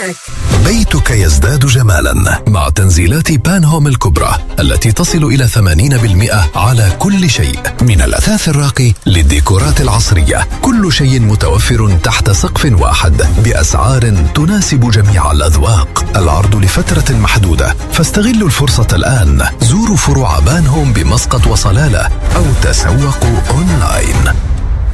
بيتك. بيتك يزداد جمالا مع تنزيلات بان هوم الكبرى التي تصل إلى 80% على كل شيء، من الأثاث الراقي للديكورات العصرية. كل شيء متوفر تحت سقف واحد بأسعار تناسب جميع الأذواق. العرض لفترة محدودة، فاستغلوا الفرصة الآن. زوروا فروع بان هوم بمسقط وصلالة أو تسوقوا أونلاين.